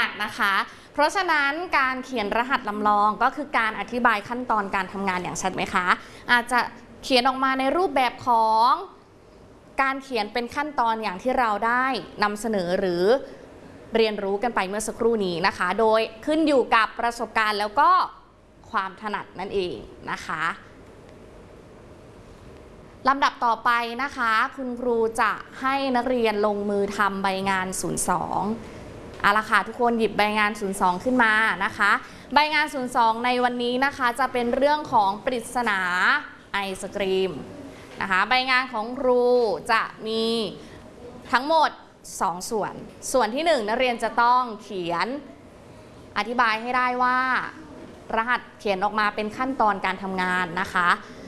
ากนะคะเพราะฉะนั้นการเขียนรหัสลำลองก็คือการอธิบายขั้นตอนการทำงานอย่างชัดไหมคะอาจจะเขียนออกมาในรูปแบบของการเขียนเป็นขั้นตอนอย่างที่เราได้นำเสนอหรือเรียนรู้กันไปเมื่อสักครู่นี้นะคะโดยขึ้นอยู่กับประสบการณ์แล้วก็ความถนัดนั่นเองนะคะลำดับต่อไปนะคะคุณครูจะให้นักเรียนลงมือทำใบงาน 02เอาละค่ะทุกคนหยิบใบงาน 02ขึ้นมานะคะใบงาน 02ในวันนี้นะคะจะเป็นเรื่องของปริศนาไอศกรีมนะคะใบงานของครูจะมีทั้งหมด2ส่วนที่1นักเรียนจะต้องเขียนอธิบายให้ได้ว่ารหัสเขียนออกมาเป็นขั้นตอนการทำงานนะคะ